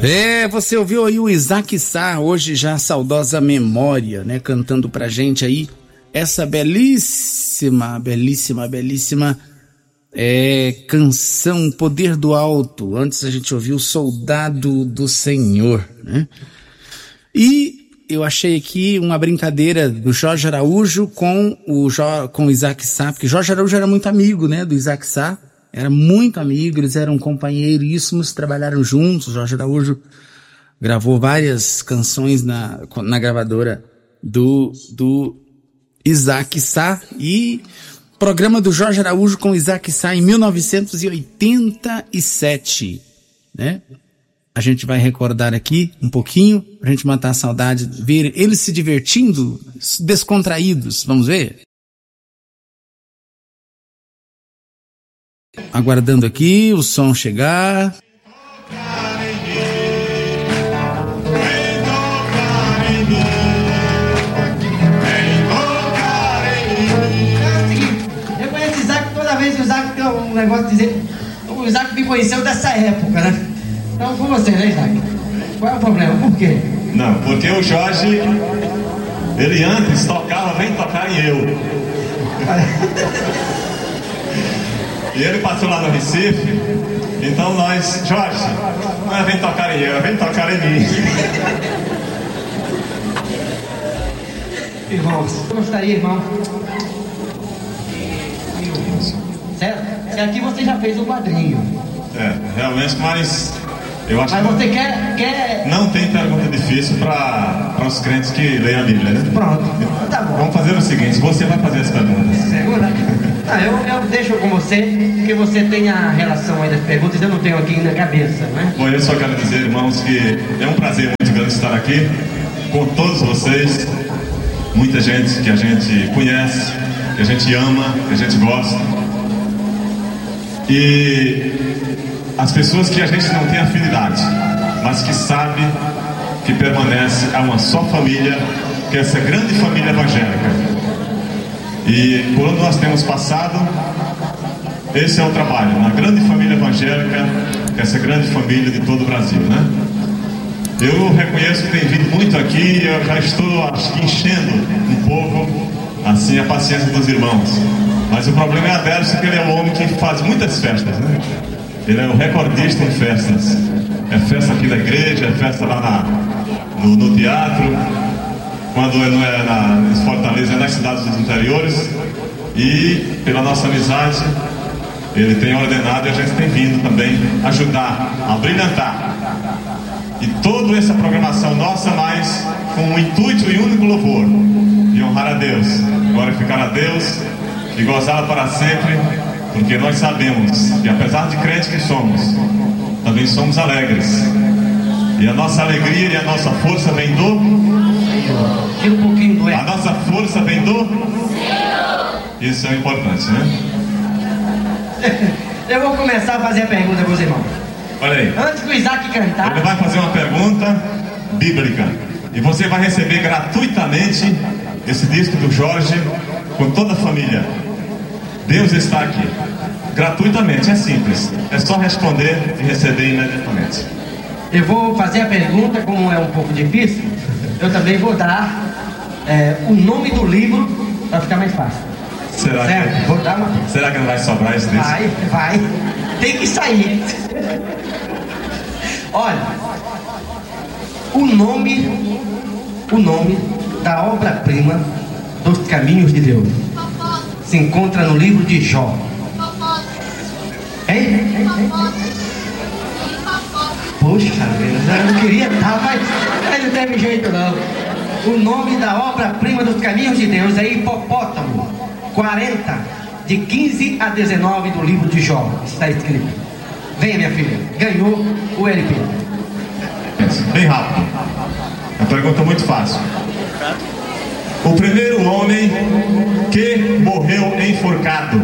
Você ouviu aí o Isaac Sá, hoje já saudosa memória, né? Cantando pra gente aí essa belíssima canção Poder do Alto. Antes a gente ouviu Soldado do Senhor, né? E eu achei aqui uma brincadeira do Jorge Araújo com o Isaac Sá, porque Jorge Araújo era muito amigo, né, do Isaac Sá. Era muito amigo, eles eram companheiríssimos, trabalharam juntos. Jorge Araújo gravou várias canções na gravadora do Isaac Sá, e programa do Jorge Araújo com Isaac Sá em 1987, né? A gente vai recordar aqui um pouquinho, pra gente matar a saudade, ver eles se divertindo, descontraídos. Vamos ver? Aguardando aqui o som chegar. Eu conheço o Isaac, toda vez que o Isaac tem um negócio de dizer. O Isaac me conheceu dessa época, né? Então com você, né, Isaac? Qual é o problema? Por quê? Não, porque o Jorge, ele antes tocava, vem tocar em eu. E ele passou lá no Recife, então nós, Jorge, não é vem tocar em eu, é vem tocar em mim. Irmãos, eu gostaria, irmão. Certo? E aqui você já fez o quadrinho. Realmente, mas eu acho mas que você quer... Não tem pergunta difícil para os crentes que leem a Bíblia, né? Pronto, tá bom. Vamos fazer o seguinte, você vai fazer as perguntas. Segura? Eu deixo com você, porque você tem a relação aí das perguntas, eu não tenho aqui na cabeça, né? Bom, eu só quero dizer, irmãos, que é um prazer muito grande estar aqui com todos vocês. Muita gente que a gente conhece, que a gente ama, que a gente gosta. E as pessoas que a gente não tem afinidade, mas que sabe que permanece a uma só família, que é essa grande família evangélica. E por onde nós temos passado, esse é o trabalho, uma grande família evangélica, que é essa grande família de todo o Brasil, né? Eu reconheço que tem vindo muito aqui, eu já estou, acho que, enchendo um pouco, assim, a paciência dos irmãos. Mas o problema é Adélio, que ele é um homem que faz muitas festas, né? Ele é o recordista em festas. É festa aqui da igreja, é festa lá no teatro. Quando ele não é em Fortaleza, é nas cidades dos interiores. E pela nossa amizade, ele tem ordenado e a gente tem vindo também ajudar a brilhantar. E toda essa programação nossa, mas com o intuito e único louvor de honrar a Deus, glorificar a Deus e gozá-la para sempre, porque nós sabemos que apesar de crentes que somos, também somos alegres. E a nossa alegria e a nossa força vem do Tira um pouquinho do A nossa força vem do Isso é importante, né? Eu vou começar a fazer a pergunta para os irmãos. Olha aí. Antes que o Isaac cantar, ele vai fazer uma pergunta bíblica. E você vai receber gratuitamente esse disco do Jorge com toda a família. Deus está aqui. Gratuitamente, é simples. É só responder e receber imediatamente. Eu vou fazer a pergunta, como é um pouco difícil, eu também vou dar o nome do livro para ficar mais fácil. Será certo? Vou dar uma... Será que não vai sobrar esse disco? Vai. Tem que sair. Olha, o nome da obra-prima dos caminhos de Deus se encontra no livro de Jó. Hein? Poxa, eu não queria estar, mas não teve jeito não. O nome da obra-prima dos caminhos de Deus é Hipopótamo 40, de 15 a 19 do livro de Jó. Está escrito. Venha, minha filha, ganhou o LP. Bem rápido. É uma pergunta muito fácil. O primeiro homem que morreu enforcado.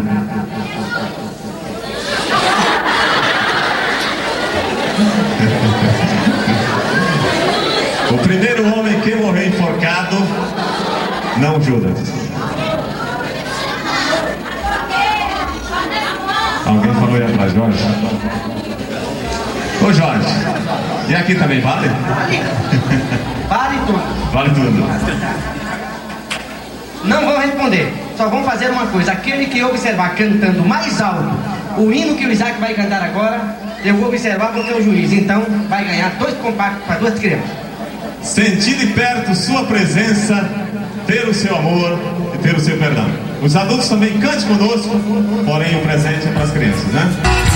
O primeiro homem que morreu enforcado, não Judas. Alguém falou aí atrás, Jorge? Ô Jorge, E aqui também vale? Vale tudo. Vale tudo. Não vão responder, só vão fazer uma coisa: aquele que observar cantando mais alto o hino que o Isaac vai cantar agora, eu vou observar porque é o juiz, então vai ganhar 2 compactos para 2 crianças. Sentir de perto sua presença, ter o seu amor e ter o seu perdão. Os adultos também cante conosco, porém o presente é para as crianças, né?